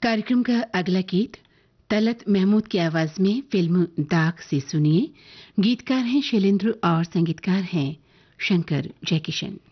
कार्यक्रम का अगला गीत तलत महमूद की आवाज में फिल्म दाग से सुनिए। गीतकार हैं शैलेंद्र और संगीतकार हैं शंकर जयकिशन।